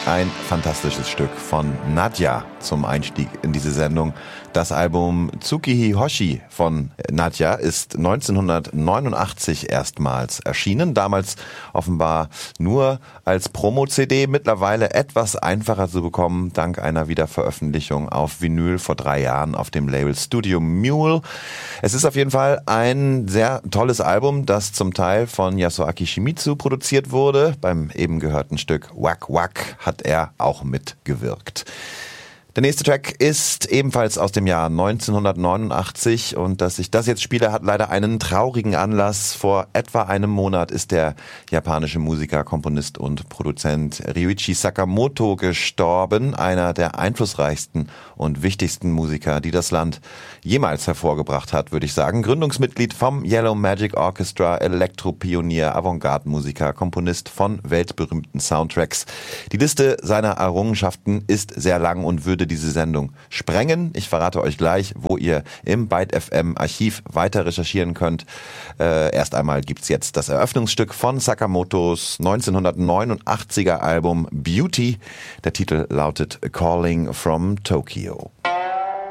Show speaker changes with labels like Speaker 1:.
Speaker 1: Ein fantastisches Stück von Nadia zum Einstieg in diese Sendung. Das Album Tsukihi Hoshi von Nadia ist 1989 erstmals erschienen. Damals offenbar nur als Promo-CD, mittlerweile etwas einfacher zu bekommen, dank einer Wiederveröffentlichung auf Vinyl vor 3 Jahren auf dem Label Studio Mule. Es ist auf jeden Fall ein sehr tolles Album, das zum Teil von Yasuaki Shimizu produziert wurde. Beim eben gehörten Stück Wack Wack hat er auch mitgewirkt. Der nächste Track ist ebenfalls aus dem Jahr 1989 und dass ich das jetzt spiele, hat leider einen traurigen Anlass. Vor etwa einem Monat ist der japanische Musiker, Komponist und Produzent Ryuichi Sakamoto gestorben, einer der einflussreichsten und wichtigsten Musiker, die das Land jemals hervorgebracht hat, würde ich sagen. Gründungsmitglied vom Yellow Magic Orchestra, Elektropionier, Avantgarde-Musiker, Komponist von weltberühmten Soundtracks. Die Liste seiner Errungenschaften ist sehr lang und würde diese Sendung sprengen. Ich verrate euch gleich, wo ihr im Byte FM Archiv weiter recherchieren könnt. Erst einmal gibt's jetzt das Eröffnungsstück von Sakamotos 1989er Album Beauty. Der Titel lautet Calling from Tokyo.